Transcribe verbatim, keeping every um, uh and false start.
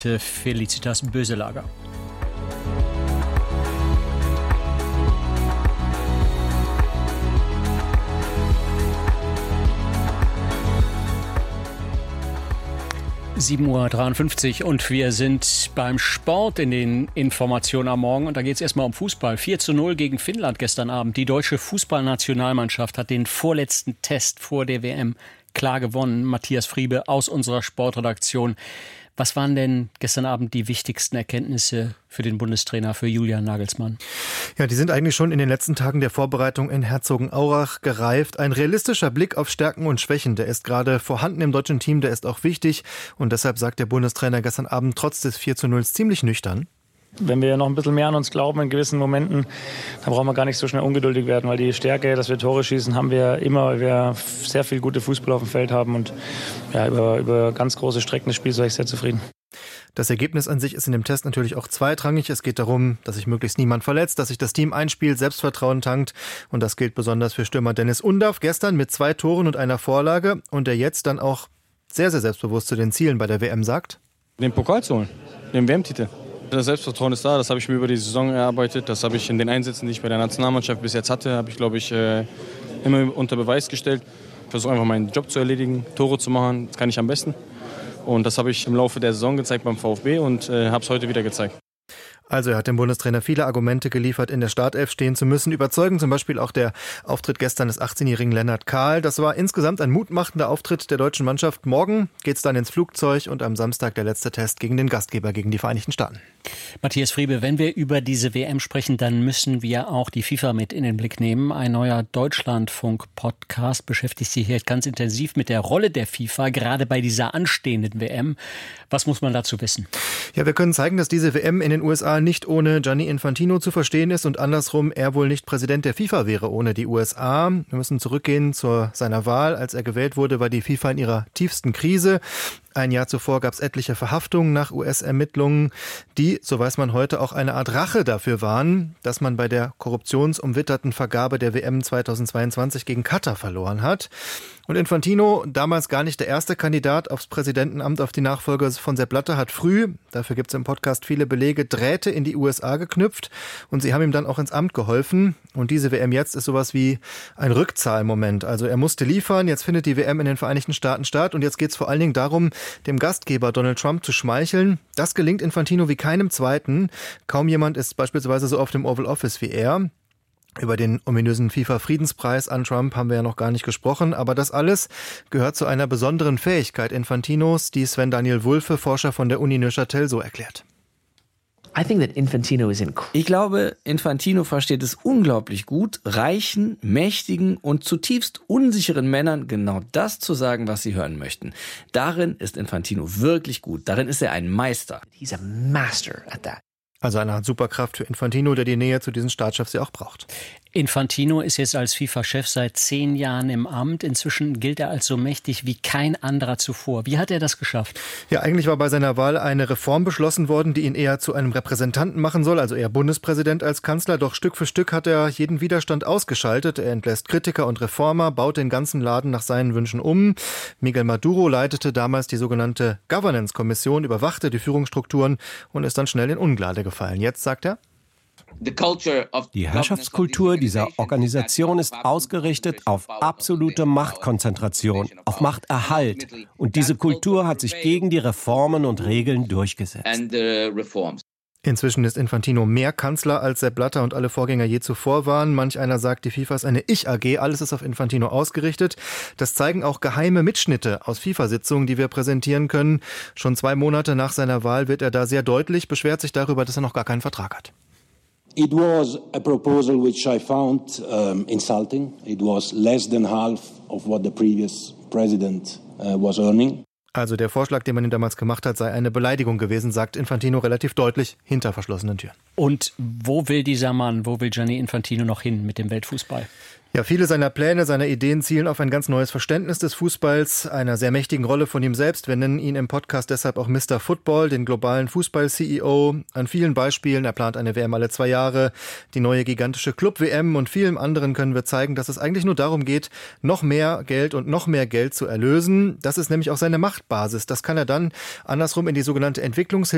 Felicitas Böselager. sieben Uhr dreiundfünfzig und wir sind beim Sport in den Informationen am Morgen. Und da geht es erstmal um Fußball. vier zu null gegen Finnland gestern Abend. Die deutsche Fußballnationalmannschaft hat den vorletzten Test vor der W M klar gewonnen. Matthias Friebe aus unserer Sportredaktion. Was waren denn gestern Abend die wichtigsten Erkenntnisse für den Bundestrainer, für Julian Nagelsmann? Ja, die sind eigentlich schon in den letzten Tagen der Vorbereitung in Herzogenaurach gereift. Ein realistischer Blick auf Stärken und Schwächen, der ist gerade vorhanden im deutschen Team, der ist auch wichtig. Und deshalb sagt der Bundestrainer gestern Abend trotz des vier zu null ziemlich nüchtern: Wenn wir noch ein bisschen mehr an uns glauben in gewissen Momenten, dann brauchen wir gar nicht so schnell ungeduldig werden, weil die Stärke, dass wir Tore schießen, haben wir immer, weil wir sehr viel gute Fußball auf dem Feld haben und ja, über, über ganz große Strecken des Spiels war ich sehr zufrieden. Das Ergebnis an sich ist in dem Test natürlich auch zweitrangig. Es geht darum, dass sich möglichst niemand verletzt, dass sich das Team einspielt, Selbstvertrauen tankt. Und das gilt besonders für Stürmer Dennis Undav, gestern mit zwei Toren und einer Vorlage. Und der jetzt dann auch sehr, sehr selbstbewusst zu den Zielen bei der W M sagt: Den Pokal zu holen, den W M-Titel. Das Selbstvertrauen ist da, das habe ich mir über die Saison erarbeitet. Das habe ich in den Einsätzen, die ich bei der Nationalmannschaft bis jetzt hatte, habe ich, glaube ich, immer unter Beweis gestellt. Ich versuche einfach meinen Job zu erledigen, Tore zu machen, das kann ich am besten. Und das habe ich im Laufe der Saison gezeigt beim VfB und äh, habe es heute wieder gezeigt. Also er hat dem Bundestrainer viele Argumente geliefert, in der Startelf stehen zu müssen. Überzeugen zum Beispiel auch der Auftritt gestern des achtzehnjährigen Lennart Kahl. Das war insgesamt ein mutmachender Auftritt der deutschen Mannschaft. Morgen geht's dann ins Flugzeug und am Samstag der letzte Test gegen den Gastgeber, gegen die Vereinigten Staaten. Matthias Friebe, wenn wir über diese W M sprechen, dann müssen wir auch die FIFA mit in den Blick nehmen. Ein neuer Deutschlandfunk-Podcast beschäftigt sich hier ganz intensiv mit der Rolle der FIFA, gerade bei dieser anstehenden W M. Was muss man dazu wissen? Ja, wir können zeigen, dass diese W M in den U S A nicht ohne Gianni Infantino zu verstehen ist und andersrum, er wohl nicht Präsident der FIFA wäre ohne die U S A. Wir müssen zurückgehen zu seiner Wahl. Als er gewählt wurde, war die FIFA in ihrer tiefsten Krise. Ein Jahr zuvor gab es etliche Verhaftungen nach U S-Ermittlungen, die, so weiß man heute, auch eine Art Rache dafür waren, dass man bei der korruptionsumwitterten Vergabe der W M zweitausendzweiundzwanzig gegen Katar verloren hat. Und Infantino, damals gar nicht der erste Kandidat aufs Präsidentenamt, auf die Nachfolge von Sepp Blatter, hat früh, dafür gibt es im Podcast viele Belege, Drähte in die U S A geknüpft und sie haben ihm dann auch ins Amt geholfen. Und diese W M jetzt ist sowas wie ein Rückzahlmoment. Also er musste liefern, jetzt findet die W M in den Vereinigten Staaten statt und jetzt geht es vor allen Dingen darum, dem Gastgeber Donald Trump zu schmeicheln. Das gelingt Infantino wie keinem zweiten. Kaum jemand ist beispielsweise so auf dem Oval Office wie er. Über den ominösen FIFA-Friedenspreis an Trump haben wir ja noch gar nicht gesprochen, aber das alles gehört zu einer besonderen Fähigkeit Infantinos, die Sven Daniel Wulffe, Forscher von der Uni Neuchâtel, so erklärt. Ich glaube, Infantino versteht es unglaublich gut, reichen, mächtigen und zutiefst unsicheren Männern genau das zu sagen, was sie hören möchten. Darin ist Infantino wirklich gut. Darin ist er ein Meister. He's a master at that. Also eine Art Superkraft für Infantino, der die Nähe zu diesen Staatschefs ja auch braucht. Infantino ist jetzt als FIFA-Chef seit zehn Jahren im Amt. Inzwischen gilt er als so mächtig wie kein anderer zuvor. Wie hat er das geschafft? Ja, eigentlich war bei seiner Wahl eine Reform beschlossen worden, die ihn eher zu einem Repräsentanten machen soll, also eher Bundespräsident als Kanzler. Doch Stück für Stück hat er jeden Widerstand ausgeschaltet. Er entlässt Kritiker und Reformer, baut den ganzen Laden nach seinen Wünschen um. Miguel Maduro leitete damals die sogenannte Governance-Kommission, überwachte die Führungsstrukturen und ist dann schnell in Ungnade gefallen. Jetzt sagt er: Die Herrschaftskultur dieser Organisation ist ausgerichtet auf absolute Machtkonzentration, auf Machterhalt. Und diese Kultur hat sich gegen die Reformen und Regeln durchgesetzt. Inzwischen ist Infantino mehr Kanzler, als Sepp Blatter und alle Vorgänger je zuvor waren. Manch einer sagt, die FIFA ist eine Ich-A G, alles ist auf Infantino ausgerichtet. Das zeigen auch geheime Mitschnitte aus FIFA-Sitzungen, die wir präsentieren können. Schon zwei Monate nach seiner Wahl wird er da sehr deutlich, beschwert sich darüber, dass er noch gar keinen Vertrag hat. It was a proposal which I found um, insulting. It was less than half of what the previous president uh, was earning. Also der Vorschlag, den man ihm damals gemacht hat, sei eine Beleidigung gewesen, sagt Infantino relativ deutlich hinter verschlossenen Türen. Und wo will dieser Mann, wo will Gianni Infantino noch hin mit dem Weltfußball? Ja, viele seiner Pläne, seiner Ideen zielen auf ein ganz neues Verständnis des Fußballs, einer sehr mächtigen Rolle von ihm selbst. Wir nennen ihn im Podcast deshalb auch Mister Football, den globalen Fußball-C E O. An vielen Beispielen, er plant eine W M alle zwei Jahre, die neue gigantische Club-W M und vielem anderen können wir zeigen, dass es eigentlich nur darum geht, noch mehr Geld und noch mehr Geld zu erlösen. Das ist nämlich auch seine Machtbasis. Das kann er dann andersrum in die sogenannte Entwicklungshilfe